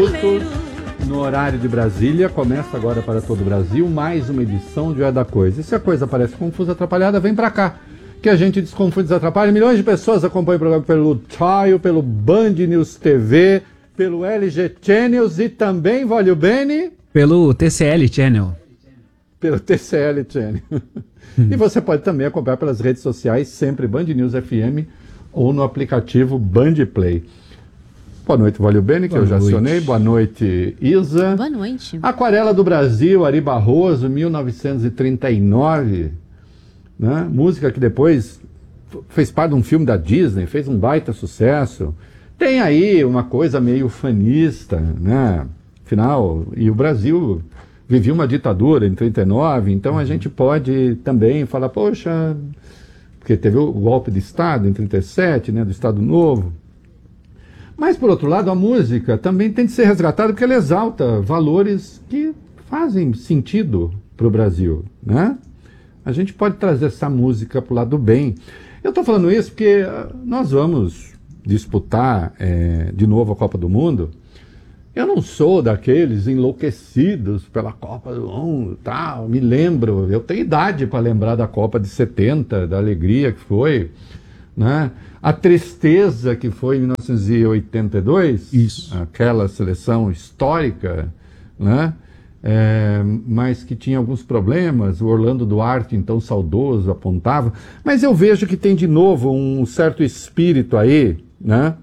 minutos no horário de Brasília. Começa agora para todo o Brasil mais uma edição de É da Coisa. E se a coisa parece confusa, atrapalhada, vem pra cá, que a gente desconfunde e desatrapalha. Milhões de pessoas acompanham o programa pelo Tile, pelo Band News TV, pelo LG Channels e também, vale o Bene, pelo TCL Channel. Pelo TCL Channel. E você pode também acompanhar pelas redes sociais, sempre Band News FM ou no aplicativo Band Play. Boa noite, Valeu Bene, que eu já acionei. Boa noite, Isa. Boa noite. Aquarela do Brasil, Ari Barroso, 1939. Né? Música que depois fez parte de um filme da Disney, fez um baita sucesso. Tem aí uma coisa meio fanista, né? Afinal, e o Brasil vivia uma ditadura em 39, então a gente pode também falar, poxa, porque teve o golpe de Estado em 37, né, do Estado Novo. Mas, por outro lado, a música também tem de ser resgatada porque ela exalta valores que fazem sentido para o Brasil, né? A gente pode trazer essa música para o lado do bem. Eu estou falando isso porque nós vamos disputar de novo a Copa do Mundo. Eu não sou daqueles enlouquecidos pela Copa do Mundo, tal. Me lembro, eu tenho idade para lembrar da Copa de 70, da alegria que foi, né? A tristeza que foi em 1982, isso, aquela seleção histórica, né? Mas que tinha alguns problemas. O Orlando Duarte, então saudoso, apontava. Mas eu vejo que tem de novo um certo espírito aí, né?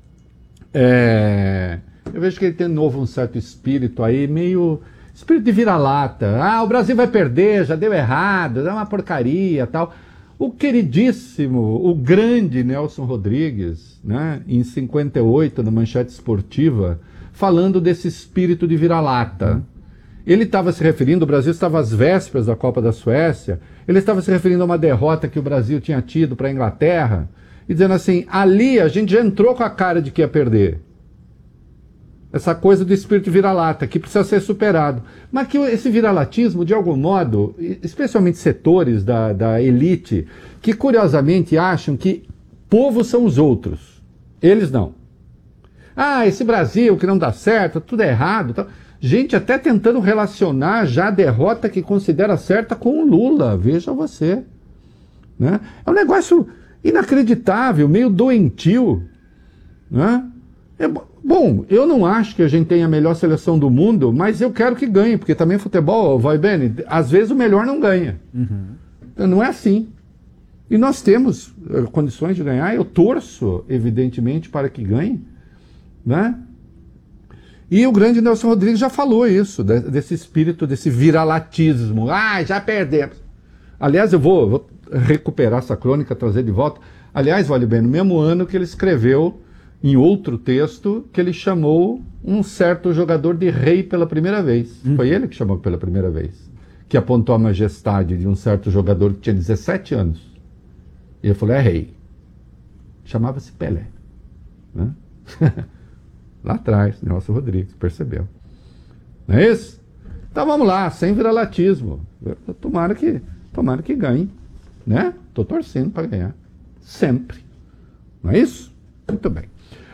Eu vejo que ele tem de novo um certo espírito aí, meio espírito de vira-lata. Ah, o Brasil vai perder, já deu errado, é uma porcaria, tal. O queridíssimo, o grande Nelson Rodrigues, né, em 58, na Manchete Esportiva, falando desse espírito de vira-lata. Ele estava se referindo, o Brasil estava às vésperas da Copa da Suécia, ele estava se referindo a uma derrota que o Brasil tinha tido para a Inglaterra, e dizendo assim, ali a gente já entrou com a cara de que ia perder. Essa coisa do espírito vira-lata, que precisa ser superado. Mas que esse viralatismo, de algum modo, especialmente setores da elite, que curiosamente acham que povos são os outros. Eles não. Ah, esse Brasil que não dá certo, tudo é errado. Tal. Gente até tentando relacionar já a derrota que considera certa com o Lula. Veja você. Né? É um negócio inacreditável, meio doentio. Né? Bom, eu não acho que a gente tenha a melhor seleção do mundo, mas eu quero que ganhe, porque também futebol, vai bem, às vezes o melhor não ganha. Então, não é assim. E nós temos condições de ganhar, eu torço, evidentemente, para que ganhe. Né? E o grande Nelson Rodrigues já falou isso, desse espírito, desse viralatismo. Ah, já perdemos. Aliás, eu vou recuperar essa crônica, trazer de volta. Aliás, vale bem, no mesmo ano que ele escreveu em outro texto, que ele chamou um certo jogador de rei pela primeira vez. Foi ele que chamou pela primeira vez. Que apontou a majestade de um certo jogador que tinha 17 anos. E ele falou, é rei. Chamava-se Pelé. Né? Lá atrás, Nelson Rodrigues, percebeu. Não é isso? Então vamos lá, sem viralatismo. Tomara que ganhe. Né? Estou torcendo para ganhar. Sempre. Não é isso? Muito bem.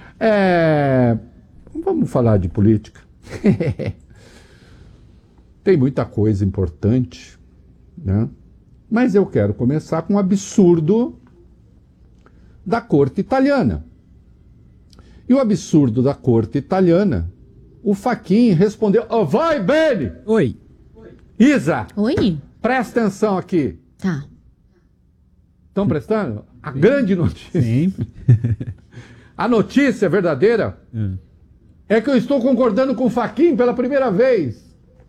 Vamos falar de política. Tem muita coisa importante, né? Mas eu quero começar com um absurdo da corte italiana. E o absurdo da corte italiana, o Fachin respondeu, vai, Bene! Oi. Isa! Oi? Presta atenção aqui. Tá. Estão prestando? A grande notícia. Sempre. A notícia verdadeira é que eu estou concordando com o Fachin pela primeira vez.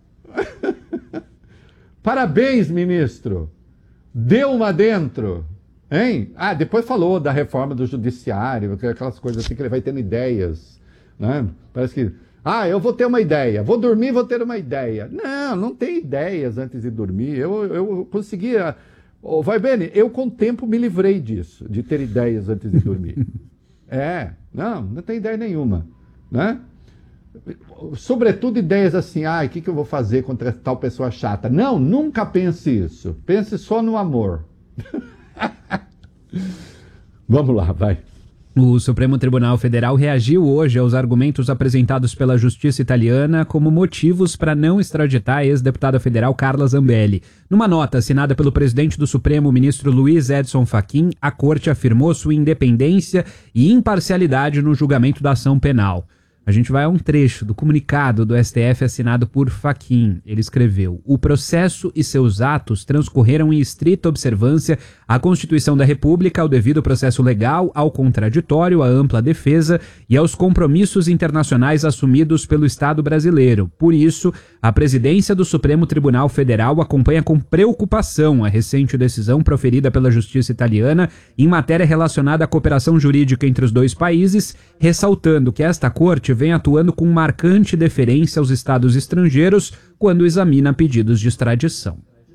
Parabéns, ministro. Deu uma dentro. Hein? Ah, depois falou da reforma do judiciário, aquelas coisas assim que ele vai tendo ideias. Né? Parece que, eu vou ter uma ideia. Vou dormir, vou ter uma ideia. Não tem ideias antes de dormir. Eu conseguia... vai, Bene, eu com o tempo me livrei disso, de ter ideias antes de dormir. Não tem ideia nenhuma, né? Sobretudo ideias assim, o que eu vou fazer contra tal pessoa chata? Não, nunca pense isso. Pense só no amor. Vamos lá, vai. O Supremo Tribunal Federal reagiu hoje aos argumentos apresentados pela Justiça italiana como motivos para não extraditar a ex-deputada federal Carla Zambelli. Numa nota assinada pelo presidente do Supremo, o ministro Luiz Edson Fachin, a corte afirmou sua independência e imparcialidade no julgamento da ação penal. A gente vai a um trecho do comunicado do STF assinado por Fachin. Ele escreveu: o processo e seus atos transcorreram em estrita observância à Constituição da República, ao devido processo legal, ao contraditório, à ampla defesa e aos compromissos internacionais assumidos pelo Estado brasileiro. Por isso, a presidência do Supremo Tribunal Federal acompanha com preocupação a recente decisão proferida pela Justiça italiana em matéria relacionada à cooperação jurídica entre os dois países, ressaltando que esta corte vem atuando com marcante deferência aos estados estrangeiros quando examina pedidos de extradição.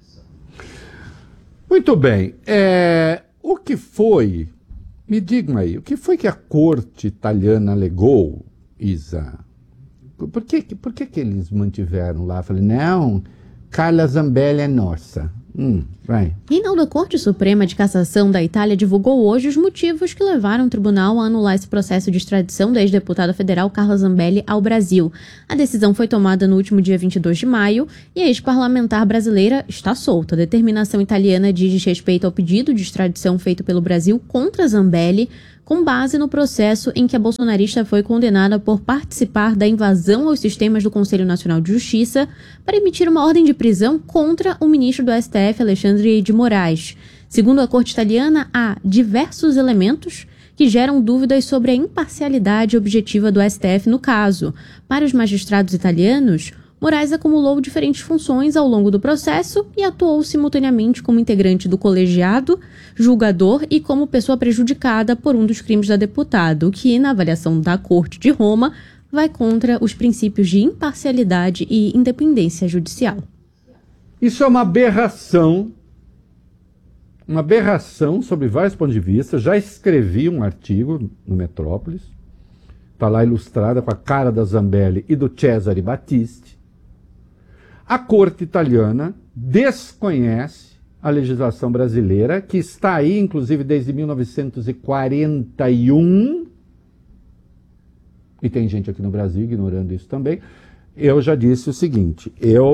Muito bem. O que foi, me digam aí, o que foi que a corte italiana alegou, Isa? Por que eles mantiveram lá? Falei, não, Carla Zambelli é nossa. Vai. Reinaldo, a Corte Suprema de Cassação da Itália divulgou hoje os motivos que levaram o tribunal a anular esse processo de extradição da ex-deputada federal Carla Zambelli ao Brasil. A decisão foi tomada no último dia 22 de maio e a ex-parlamentar brasileira está solta. A determinação italiana diz respeito ao pedido de extradição feito pelo Brasil contra Zambelli, com base no processo em que a bolsonarista foi condenada por participar da invasão aos sistemas do Conselho Nacional de Justiça para emitir uma ordem de prisão contra o ministro do STF, Alexandre de Moraes. Segundo a corte italiana, há diversos elementos que geram dúvidas sobre a imparcialidade objetiva do STF no caso. Para os magistrados italianos, Moraes acumulou diferentes funções ao longo do processo e atuou simultaneamente como integrante do colegiado, julgador e como pessoa prejudicada por um dos crimes da deputada, o que, na avaliação da Corte de Roma, vai contra os princípios de imparcialidade e independência judicial. Isso é uma aberração sobre vários pontos de vista. Já escrevi um artigo no Metrópolis, está lá ilustrada com a cara da Zambelli e do Cesare Battisti. A corte italiana desconhece a legislação brasileira, que está aí, inclusive, desde 1941, e tem gente aqui no Brasil ignorando isso também. Eu já disse o seguinte,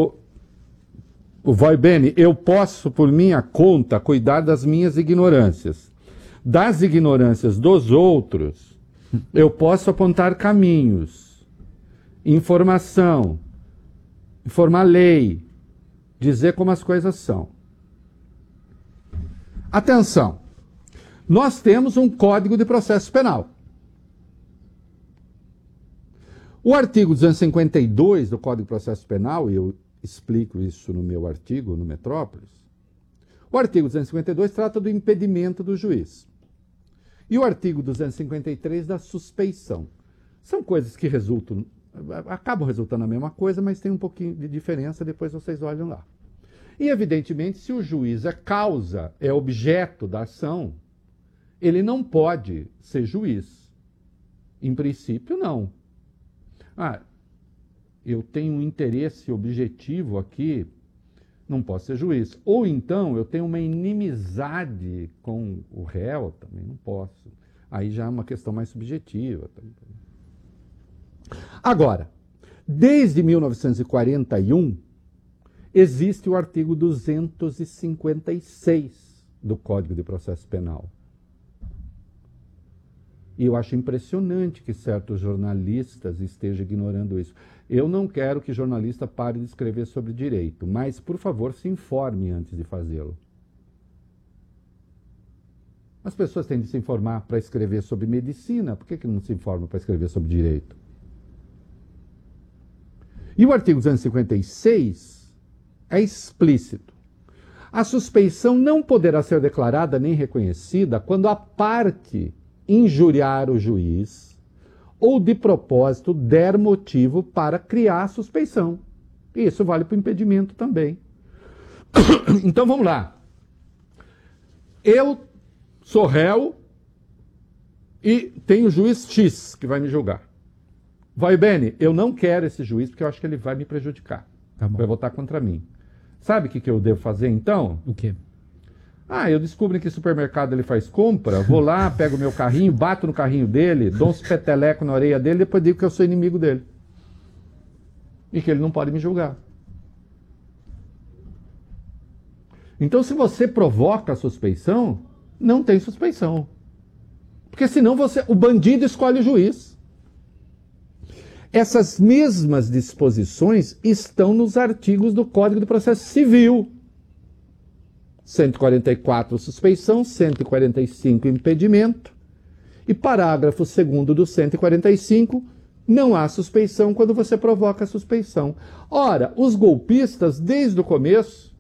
vai bene, eu posso, por minha conta, cuidar das minhas ignorâncias. Das ignorâncias dos outros, eu posso apontar caminhos, informação, informar lei, dizer como as coisas são. Atenção, nós temos um Código de Processo Penal. O artigo 252 do Código de Processo Penal, e eu explico isso no meu artigo no Metrópolis, o artigo 252 trata do impedimento do juiz. E o artigo 253 da suspeição. São coisas que acabam resultando na mesma coisa, mas tem um pouquinho de diferença, depois vocês olham lá. E, evidentemente, se o juiz é causa, é objeto da ação, ele não pode ser juiz. Em princípio, não. Eu tenho um interesse objetivo aqui, não posso ser juiz. Ou então, eu tenho uma inimizade com o réu, também não posso. Aí já é uma questão mais subjetiva. Agora, desde 1941, existe o artigo 256 do Código de Processo Penal. E eu acho impressionante que certos jornalistas estejam ignorando isso. Eu não quero que jornalista pare de escrever sobre direito, mas, por favor, se informe antes de fazê-lo. As pessoas têm de se informar para escrever sobre medicina, por que não se informam para escrever sobre direito? E o artigo 256 é explícito. A suspeição não poderá ser declarada nem reconhecida quando a parte injuriar o juiz ou de propósito der motivo para criar suspeição. E isso vale para o impedimento também. Então vamos lá. Eu sou réu e tenho o juiz X que vai me julgar. Vai bene, eu não quero esse juiz porque eu acho que ele vai me prejudicar. Tá bom. Vai votar contra mim. Sabe o que eu devo fazer então? O quê? Ah, eu descubro em que supermercado ele faz compra, vou lá, pego o meu carrinho, bato no carrinho dele, dou uns petelecos na orelha dele, depois digo que eu sou inimigo dele. E que ele não pode me julgar. Então, se você provoca a suspeição, não tem suspeição. Porque senão o bandido escolhe o juiz. Essas mesmas disposições estão nos artigos do Código de Processo Civil. 144, suspeição, 145, impedimento. E parágrafo 2º do 145, não há suspeição quando você provoca a suspeição. Ora, os golpistas, desde o começo,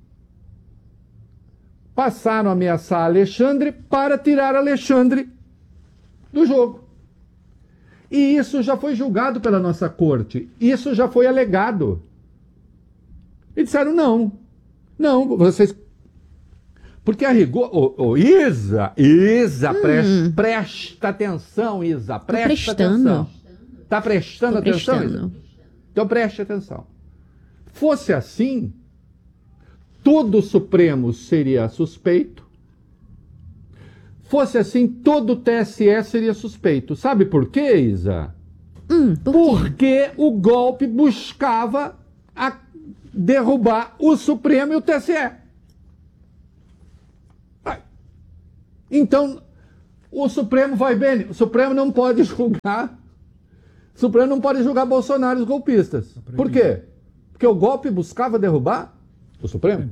passaram a ameaçar Alexandre para tirar Alexandre do jogo. E isso já foi julgado pela nossa corte. Isso já foi alegado. E disseram, não, vocês... Porque a rigor... Isa, presta atenção, Isa, presta atenção. Está prestando atenção, Isa? Então preste atenção. Fosse assim, todo o Supremo seria suspeito. Fosse assim, todo o TSE seria suspeito. Sabe por quê, Isa? Porque o golpe buscava derrubar o Supremo e o TSE. Então, o Supremo vai bem. O Supremo não pode julgar. O Supremo não pode julgar Bolsonaro e os golpistas. Por quê? Porque o golpe buscava derrubar o Supremo.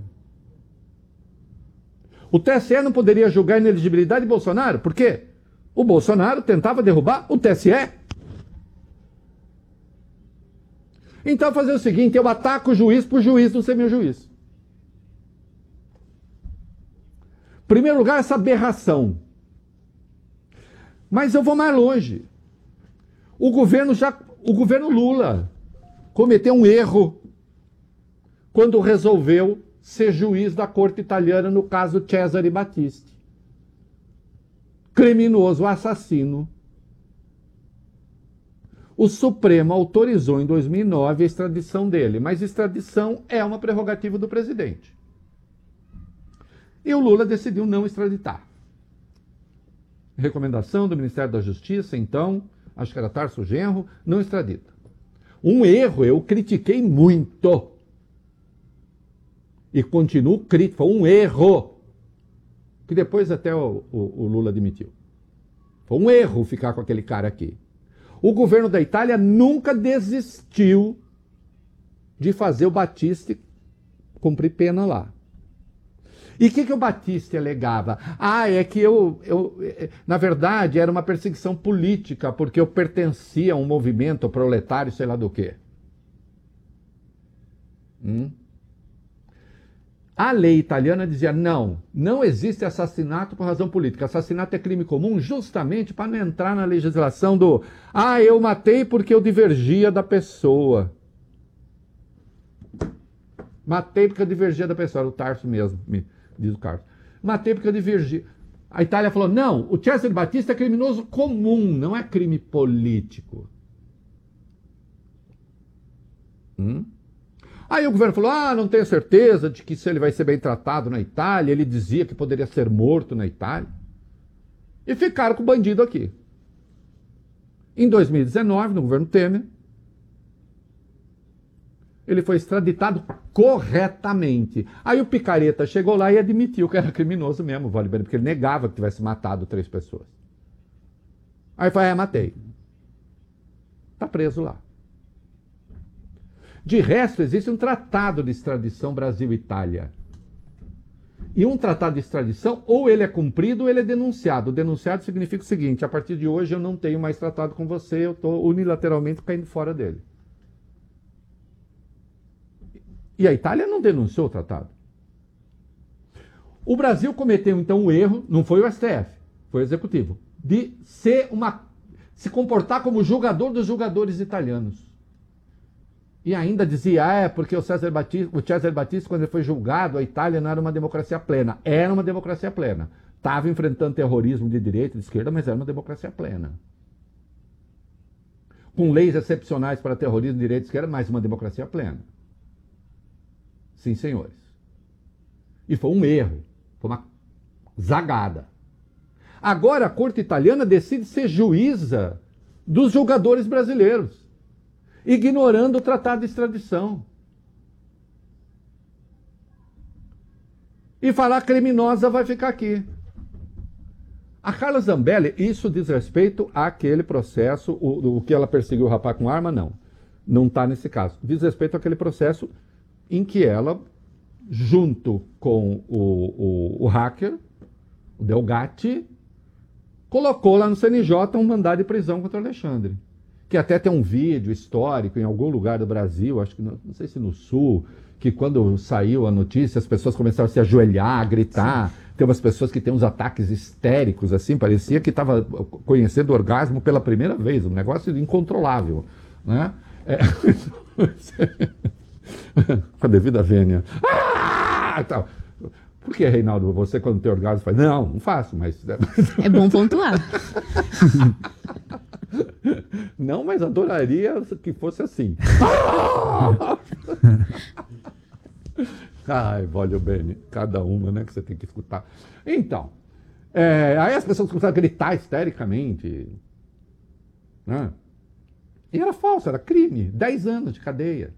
O TSE não poderia julgar a inelegibilidade de Bolsonaro. Por quê? O Bolsonaro tentava derrubar o TSE. Então, fazer o seguinte, eu ataco o juiz por juiz não ser meu juiz. Em primeiro lugar, essa aberração. Mas eu vou mais longe. O governo Lula cometeu um erro quando resolveu ser juiz da corte italiana no caso Cesare Battisti. Criminoso, assassino. O Supremo autorizou em 2009 a extradição dele, mas extradição é uma prerrogativa do presidente. E o Lula decidiu não extraditar. Recomendação do Ministério da Justiça, então, acho que era Tarso Genro, não extradita. Um erro, eu critiquei muito. E continuo crítico, foi um erro. Que depois até o Lula admitiu. Foi um erro ficar com aquele cara aqui. O governo da Itália nunca desistiu de fazer o Battisti cumprir pena lá. E o que o Battisti alegava? É que na verdade, era uma perseguição política, porque eu pertencia a um movimento proletário, sei lá do quê. A lei italiana dizia, não existe assassinato por razão política. Assassinato é crime comum justamente para não entrar na legislação do eu matei porque eu divergia da pessoa. Matei porque eu divergia da pessoa. Era o Tarso mesmo, diz o Carlos. Matei porque eu divergia. A Itália falou, não, o Cesare Battisti é criminoso comum, não é crime político. Aí o governo falou, não tenho certeza de que se ele vai ser bem tratado na Itália. Ele dizia que poderia ser morto na Itália. E ficaram com o bandido aqui. Em 2019, no governo Temer, ele foi extraditado corretamente. Aí o picareta chegou lá e admitiu que era criminoso mesmo, porque ele negava que tivesse matado 3 pessoas. Aí falou, matei. Está preso lá. De resto, existe um tratado de extradição Brasil-Itália. E um tratado de extradição, ou ele é cumprido ou ele é denunciado. O denunciado significa o seguinte, a partir de hoje eu não tenho mais tratado com você, eu estou unilateralmente caindo fora dele. E a Itália não denunciou o tratado. O Brasil cometeu, então, um erro, não foi o STF, foi o Executivo, de se comportar como julgador dos julgadores italianos. E ainda dizia, porque o Cesare Battisti, quando ele foi julgado, a Itália não era uma democracia plena. Era uma democracia plena. Estava enfrentando terrorismo de direita e de esquerda, mas era uma democracia plena. Com leis excepcionais para terrorismo de direita e esquerda, mas uma democracia plena. Sim, senhores. E foi um erro. Foi uma zagada. Agora a corte italiana decide ser juíza dos julgadores brasileiros, ignorando o tratado de extradição. E falar criminosa vai ficar aqui. A Carla Zambelli, isso diz respeito àquele processo, o que ela perseguiu o rapaz com arma, não. Não está nesse caso. Diz respeito àquele processo em que ela, junto com o hacker, o Delgatti, colocou lá no CNJ um mandado de prisão contra o Alexandre. Que até tem um vídeo histórico em algum lugar do Brasil, acho que não sei se no Sul, que quando saiu a notícia as pessoas começaram a se ajoelhar, a gritar. Sim. Tem umas pessoas que têm uns ataques histéricos, assim, parecia que estava conhecendo o orgasmo pela primeira vez, um negócio incontrolável, né? Com a devida vênia. Tal. Por que, Reinaldo, você quando tem orgasmo faz? Não faço, mas... É bom pontuar. Não, mas adoraria que fosse assim. Ai, voglio bene, cada uma, né, que você tem que escutar. Então, aí as pessoas começaram a gritar histericamente, né? E era falso, era crime, 10 anos de cadeia.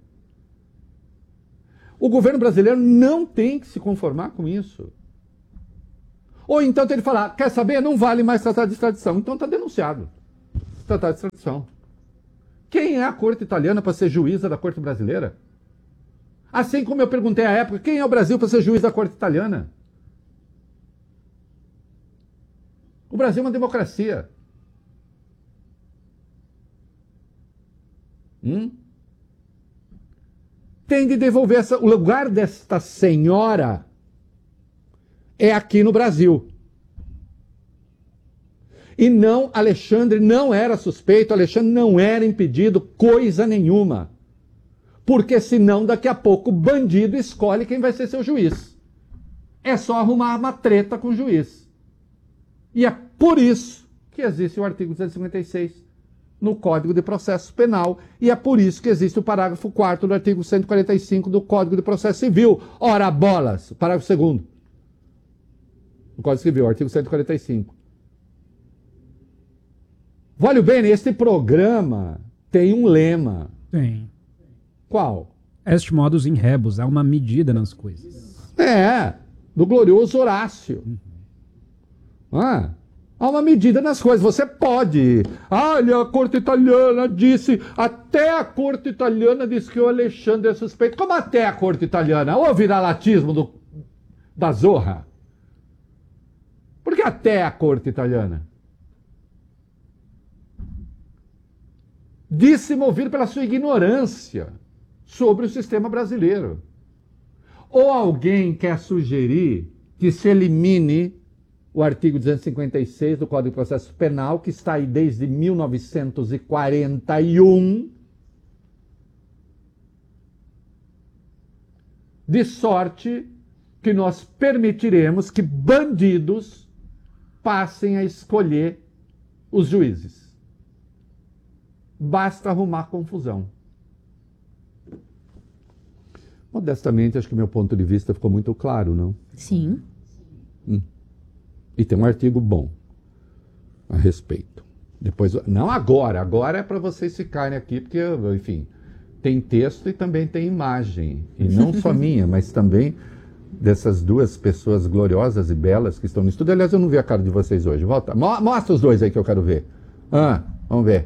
O governo brasileiro não tem que se conformar com isso. Ou então tem que falar, quer saber, não vale mais tratado de extradição, então está denunciado. Tratado de extradição. Quem é a corte italiana para ser juíza da corte brasileira? Assim como eu perguntei à época, quem é o Brasil para ser juiz da corte italiana? O Brasil é uma democracia. Tem de devolver o lugar desta senhora é aqui no Brasil. E não, Alexandre não era suspeito, Alexandre não era impedido coisa nenhuma. Porque senão daqui a pouco o bandido escolhe quem vai ser seu juiz. É só arrumar uma treta com o juiz. E é por isso que existe o artigo 256 no Código de Processo Penal. E é por isso que existe o parágrafo 4º do artigo 145 do Código de Processo Civil. Ora bolas! Parágrafo 2º. No Código Civil, artigo 145. Voglio bene, este programa tem um lema. Tem. Qual? Est modus in rebus, há uma medida nas coisas. Do glorioso Horácio. Há uma medida nas coisas. Você pode. Olha, a corte italiana disse. Até a corte italiana disse que o Alexandre é suspeito. Como até a corte italiana? Ou viralatismo da zorra? Por que até a corte italiana? Disse movido pela sua ignorância sobre o sistema brasileiro. Ou alguém quer sugerir que se elimine o artigo 256 do Código de Processo Penal, que está aí desde 1941, de sorte que nós permitiremos que bandidos passem a escolher os juízes. Basta arrumar confusão. Modestamente, acho que meu ponto de vista ficou muito claro, não? Sim. E tem um artigo bom a respeito. Depois, não agora é para vocês ficarem aqui, porque, enfim, tem texto e também tem imagem. E não só minha, mas também dessas duas pessoas gloriosas e belas que estão no estúdio. Aliás, eu não vi a cara de vocês hoje. Volta. Mostra os dois aí que eu quero ver. Vamos ver.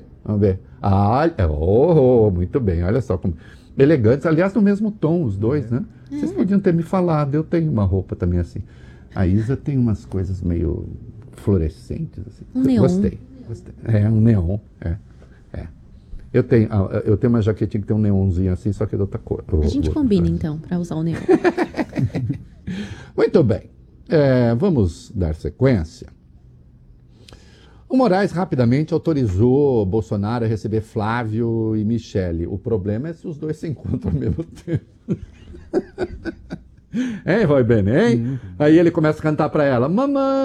Muito bem, olha só como... Elegantes, aliás, no mesmo tom, os dois, né? Vocês podiam ter me falado, eu tenho uma roupa também assim. A Isa tem umas coisas meio fluorescentes, assim. Um neon. Gostei. Um neon, Eu tenho uma jaquetinha que tem um neonzinho assim, só que é de outra cor. A gente combina, então, para usar o neon. Muito bem. Vamos dar sequência. O Moraes rapidamente autorizou Bolsonaro a receber Flávio e Michele. O problema é se os dois se encontram ao mesmo tempo. Hein, Roy Ben, hein? Aí ele começa a cantar para ela, mamãe.